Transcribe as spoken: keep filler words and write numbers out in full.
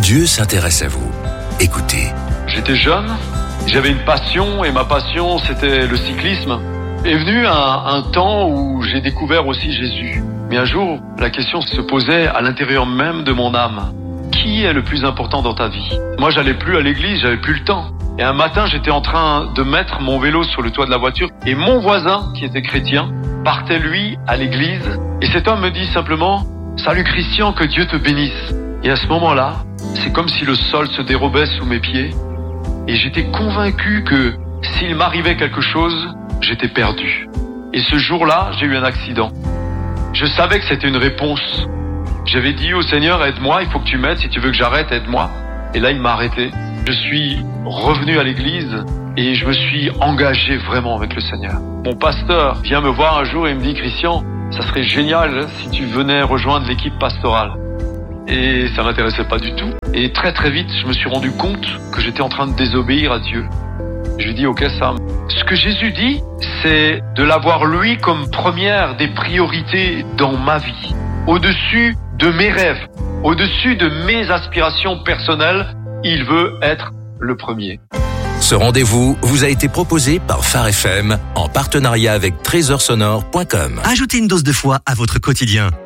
Dieu s'intéresse à vous. Écoutez. J'étais jeune, j'avais une passion et ma passion c'était le cyclisme. Est venu un, un temps où j'ai découvert aussi Jésus. Mais un jour, la question se posait à l'intérieur même de mon âme. Qui est le plus important dans ta vie ? Moi, j'allais plus à l'église, j'avais plus le temps. Et un matin, j'étais en train de mettre mon vélo sur le toit de la voiture et mon voisin, qui était chrétien, partait lui à l'église. Et cet homme me dit simplement « Salut Christian, que Dieu te bénisse ». Et à ce moment-là, c'est comme si le sol se dérobait sous mes pieds. Et j'étais convaincu que s'il m'arrivait quelque chose, j'étais perdu. Et ce jour-là, j'ai eu un accident. Je savais que c'était une réponse. J'avais dit au Seigneur, aide-moi, il faut que tu m'aides, si tu veux que j'arrête, aide-moi. Et là, il m'a arrêté. Je suis revenu à l'église et je me suis engagé vraiment avec le Seigneur. Mon pasteur vient me voir un jour et il me dit, Christian, ça serait génial si tu venais rejoindre l'équipe pastorale. Et ça m'intéressait pas du tout. Et très très vite, je me suis rendu compte que j'étais en train de désobéir à Dieu. Je lui dis, ok Sam, ce que Jésus dit, c'est de l'avoir lui comme première des priorités dans ma vie. Au-dessus de mes rêves, au-dessus de mes aspirations personnelles, il veut être le premier. Ce rendez-vous vous a été proposé par Phare F M en partenariat avec trésor sonore point com. Ajoutez une dose de foi à votre quotidien.